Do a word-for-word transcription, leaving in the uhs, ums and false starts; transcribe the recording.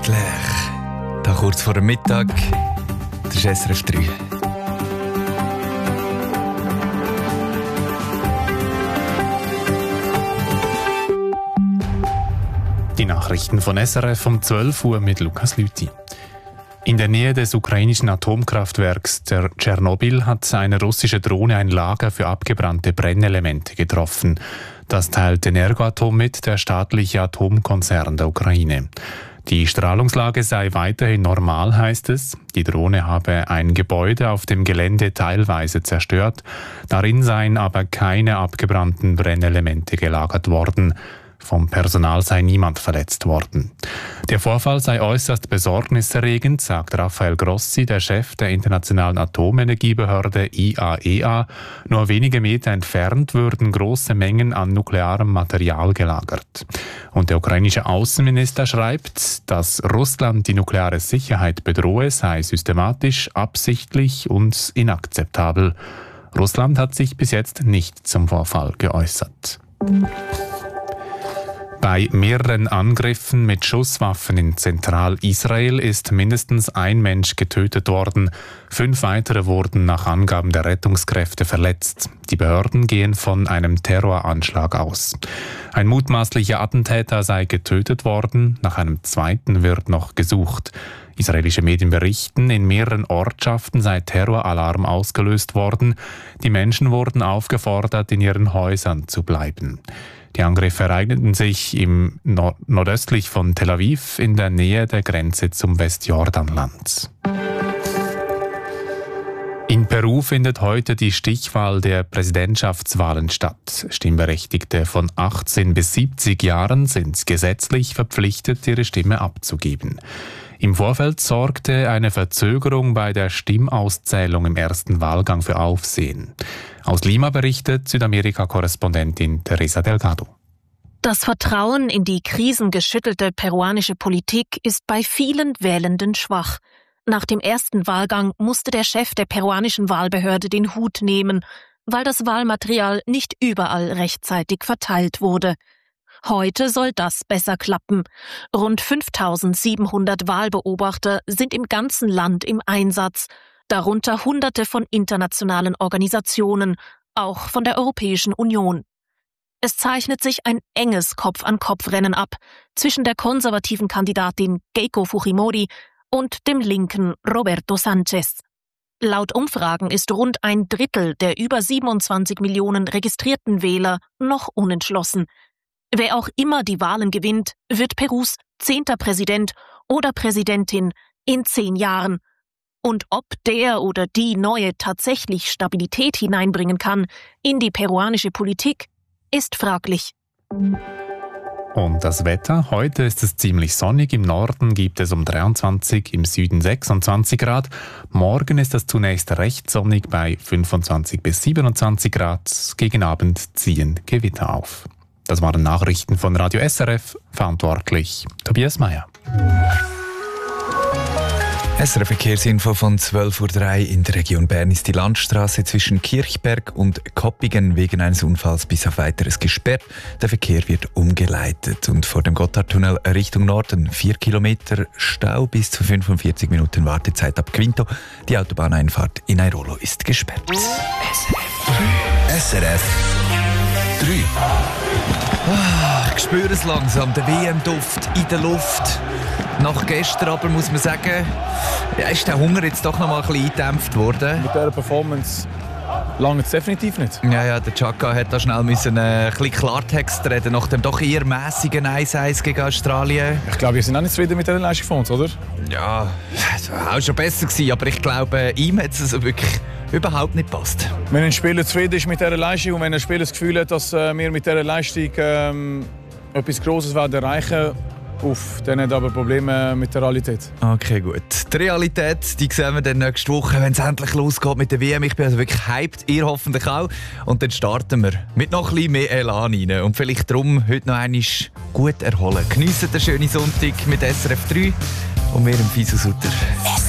Leclerc. Da kurz vor dem Mittag, das ist S R F drei. Die Nachrichten von S R F um zwölf Uhr mit Lukas Lüthi. In der Nähe des ukrainischen Atomkraftwerks Tschernobyl hat eine russische Drohne ein Lager für abgebrannte Brennelemente getroffen. Das teilt Energoatom mit, der staatliche Atomkonzern der Ukraine. Die Strahlungslage sei weiterhin normal, heißt es. Die Drohne habe ein Gebäude auf dem Gelände teilweise zerstört. Darin seien aber keine abgebrannten Brennelemente gelagert worden. Vom Personal sei niemand verletzt worden. Der Vorfall sei äußerst besorgniserregend, sagt Rafael Grossi, der Chef der Internationalen Atomenergiebehörde I A E A. Nur wenige Meter entfernt würden große Mengen an nuklearem Material gelagert. Und der ukrainische Außenminister schreibt, dass Russland die nukleare Sicherheit bedrohe, sei systematisch, absichtlich und inakzeptabel. Russland hat sich bis jetzt nicht zum Vorfall geäußert. Bei mehreren Angriffen mit Schusswaffen in Zentralisrael ist mindestens ein Mensch getötet worden. Fünf weitere wurden nach Angaben der Rettungskräfte verletzt. Die Behörden gehen von einem Terroranschlag aus. Ein mutmaßlicher Attentäter sei getötet worden. Nach einem zweiten wird noch gesucht. Israelische Medien berichten, in mehreren Ortschaften sei Terroralarm ausgelöst worden. Die Menschen wurden aufgefordert, in ihren Häusern zu bleiben. Die Angriffe ereigneten sich im Nord- nordöstlich von Tel Aviv in der Nähe der Grenze zum Westjordanland. In Peru findet heute die Stichwahl der Präsidentschaftswahlen statt. Stimmberechtigte von achtzehn bis siebzig Jahren sind gesetzlich verpflichtet, ihre Stimme abzugeben. Im Vorfeld sorgte eine Verzögerung bei der Stimmauszählung im ersten Wahlgang für Aufsehen. Aus Lima berichtet Südamerika-Korrespondentin Teresa Delgado. Das Vertrauen in die krisengeschüttelte peruanische Politik ist bei vielen Wählenden schwach. Nach dem ersten Wahlgang musste der Chef der peruanischen Wahlbehörde den Hut nehmen, weil das Wahlmaterial nicht überall rechtzeitig verteilt wurde. Heute soll das besser klappen. Rund fünftausendsiebenhundert Wahlbeobachter sind im ganzen Land im Einsatz, darunter Hunderte von internationalen Organisationen, auch von der Europäischen Union. Es zeichnet sich ein enges Kopf-an-Kopf-Rennen ab zwischen der konservativen Kandidatin Keiko Fujimori und dem linken Roberto Sanchez. Laut Umfragen ist rund ein Drittel der über siebenundzwanzig Millionen registrierten Wähler noch unentschlossen. Wer auch immer die Wahlen gewinnt, wird Perus zehnter Präsident oder Präsidentin in zehn Jahren. Und ob der oder die Neue tatsächlich Stabilität hineinbringen kann in die peruanische Politik, ist fraglich. Und das Wetter? Heute ist es ziemlich sonnig. Im Norden gibt es um dreiundzwanzig, im Süden sechsundzwanzig Grad. Morgen ist es zunächst recht sonnig bei fünfundzwanzig bis siebenundzwanzig Grad. Gegen Abend ziehen Gewitter auf. Das waren Nachrichten von Radio S R F, verantwortlich Tobias Meyer. S R F-Verkehrsinfo von zwölf Uhr drei. In der Region Bern ist die Landstraße zwischen Kirchberg und Koppigen wegen eines Unfalls bis auf Weiteres gesperrt. Der Verkehr wird umgeleitet. Und vor dem Gotthardtunnel Richtung Norden vier Kilometer Stau bis zu fünfundvierzig Minuten Wartezeit ab Quinto. Die Autobahneinfahrt in Airolo ist gesperrt. S R F drei. Ah, ich spüre es langsam, der W M-Duft in der Luft. Nach gestern aber muss man sagen, ja, ist der Hunger jetzt doch noch mal ein bisschen eingedämpft worden. Mit dieser Performance lange es definitiv nicht. Ja, ja, der Chaka hat da schnell müssen, äh, ein bisschen Klartext reden, nach dem doch eher mässigen eins eins gegen Australien. Ich glaube, wir sind auch nicht zufrieden mit dieser Leistung von uns, oder? Ja, es war auch schon besser gewesen, aber ich glaube, ihm hat es also wirklich überhaupt nicht gepasst. Wenn ein Spieler zufrieden ist mit dieser Leistung und wenn ein Spieler das Gefühl hat, dass äh, wir mit dieser Leistung ähm, etwas Grosses werden erreichen, Uff, dann hat aber Probleme mit der Realität. Okay, gut. Die Realität, die sehen wir dann nächste Woche, wenn es endlich losgeht mit der W M. Ich bin also wirklich hyped, ihr hoffentlich auch. Und dann starten wir mit noch ein bisschen mehr Elan rein. Und vielleicht darum heute noch einmal gut erholen. Geniessen den schönen Sonntag mit S R F drei und mir im Fiso Sutter.